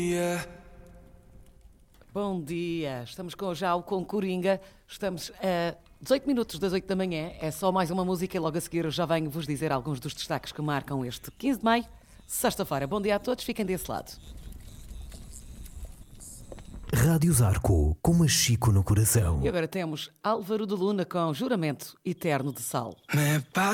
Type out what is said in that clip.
Bom dia, estamos com Coringa, estamos a 18 minutos das 8 da manhã, é só mais uma música e logo a seguir eu já venho vos dizer alguns dos destaques que marcam este 15 de maio, sexta-feira. Bom dia a todos, fiquem desse lado. Rádio Zarco, com Machico no coração. E agora temos Álvaro de Luna com Juramento Eterno de Sal.